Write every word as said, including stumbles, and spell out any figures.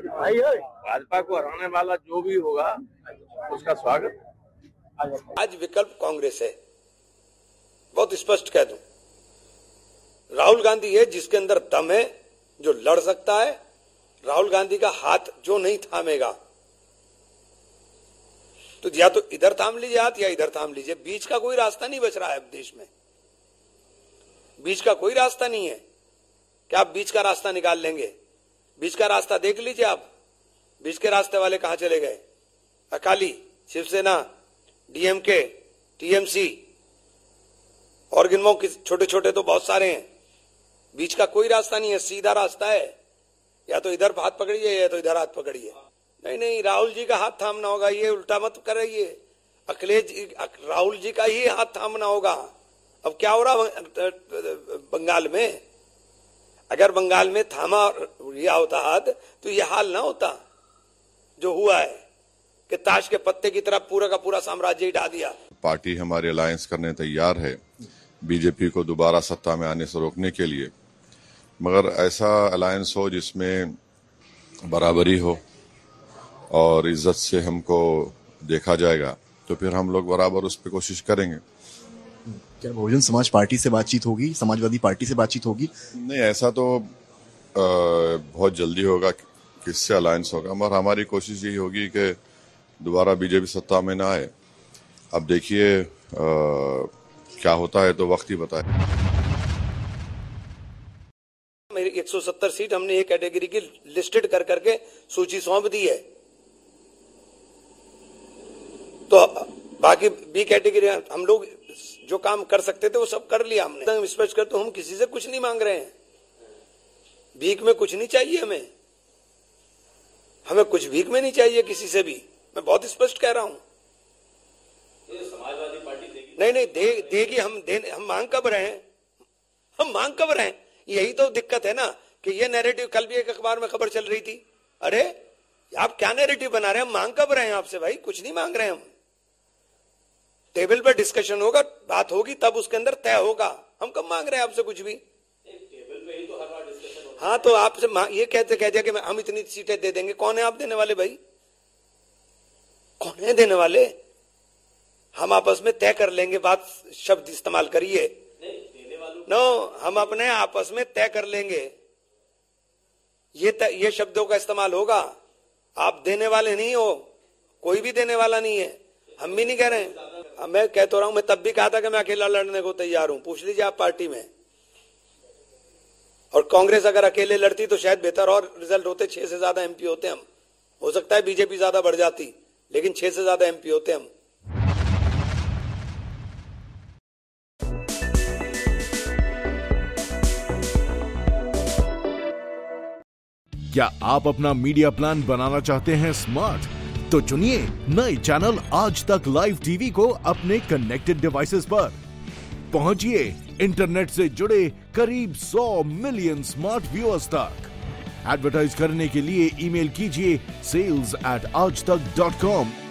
भाजपा को हराने वाला जो भी होगा उसका स्वागत। आज विकल्प कांग्रेस है, बहुत स्पष्ट कह दूं। राहुल गांधी है जिसके अंदर दम है, जो लड़ सकता है। राहुल गांधी का हाथ जो नहीं थामेगा, तो या तो इधर थाम लीजिए हाथ या इधर थाम लीजिए। बीच का कोई रास्ता नहीं बच रहा है अब देश में, बीच का कोई रास्ता नहीं है कि आप बीच का रास्ता निकाल लेंगे। बीच का रास्ता देख लीजिए आप, बीच के रास्ते वाले कहां चले गए? अकाली, शिवसेना, डीएमके, टीएमसी और गिनमो छोटे छोटे तो बहुत सारे हैं। बीच का कोई रास्ता नहीं है, सीधा रास्ता है। या तो इधर हाथ पकड़िए या तो इधर हाथ पकड़िए। नहीं नहीं, राहुल जी का हाथ थामना होगा, ये उल्टा मत कर रही है। अखिलेश जी, राहुल जी का ही हाथ थामना होगा। अब क्या हो रहा बंगाल में? अगर बंगाल में थामा लिया होता हाथ तो ये हाल ना होता जो हुआ है कि ताश के पत्ते की तरह पूरा का पूरा साम्राज्य ही ढा दिया। पार्टी हमारी अलायंस करने तैयार है बीजेपी को दोबारा सत्ता में आने से रोकने के लिए, मगर ऐसा अलायंस हो जिसमें बराबरी हो और इज्जत से हमको देखा जाएगा, तो फिर हम लोग बराबर उस पर कोशिश करेंगे। क्या बहुजन समाज पार्टी से बातचीत होगी, समाजवादी पार्टी से बातचीत होगी? नहीं, ऐसा तो आ, बहुत जल्दी होगा किससे अलायंस होगा, मगर हमारी कोशिश यही होगी कि दोबारा बीजेपी सत्ता में ना आए। अब देखिए क्या होता है तो वक्त ही बताए। मेरी एक सौ सत्तर सीट हमने एक कैटेगरी की लिस्टेड कर करके सूची सौंप दी है, तो बाकी बी कैटेगरी हम लोग जो काम कर सकते थे वो सब कर लिया हमने। स्पष्ट कर, तो हम किसी से कुछ नहीं मांग रहे हैं, भीख में कुछ नहीं चाहिए हमें, हमें कुछ भीख में नहीं चाहिए किसी से भी। मैं बहुत स्पष्ट कह रहा हूं। समाजवादी पार्टी देगी? नहीं नहीं, दे, देगी। हम दे, हम मांग कब रहे हैं? हम मांग कब रहे हैं? यही तो दिक्कत है ना कि ये नैरेटिव, कल भी एक अखबार में खबर चल रही थी। अरे आप क्या नैरेटिव बना रहे हैं? हम मांग कब रहे हैं आपसे भाई? कुछ नहीं मांग रहे हैं हम। टेबल पर डिस्कशन होगा, बात होगी, तब उसके अंदर तय होगा। हम कब मांग रहे हैं आपसे कुछ भी? टेबल पे ही तो हर बार डिस्कशन होता है। हाँ, तो आपसे ये कहते कह दिया कि हम इतनी सीटें दे देंगे। कौन है आप देने वाले भाई? कौन है देने वाले? हम आपस में तय कर लेंगे, बात शब्द इस्तेमाल करिए। नो, हम अपने आपस में तय कर लेंगे, ये ये शब्दों का इस्तेमाल होगा। आप देने वाले नहीं हो, कोई भी देने वाला नहीं है, हम भी नहीं कह रहे हैं। मैं कह तो रहा हूं, मैं तब भी कहा था कि मैं अकेला लड़ने को तैयार हूं। पूछ लीजिए आप पार्टी में। और कांग्रेस अगर अकेले लड़ती तो शायद बेहतर और रिजल्ट होते, छह से ज्यादा एमपी होते हम। हो सकता है बीजेपी ज्यादा बढ़ जाती, लेकिन छह से ज्यादा एमपी होते हम। क्या आप अपना मीडिया प्लान बनाना चाहते हैं स्मार्ट? तो चुनिए नए चैनल आज तक लाइव टीवी को अपने कनेक्टेड डिवाइसेस पर। पहुंचिए इंटरनेट से जुड़े करीब सौ मिलियन स्मार्ट व्यूअर्स तक। एडवर्टाइज करने के लिए ईमेल कीजिए सेल्स एट आज तक डॉट कॉम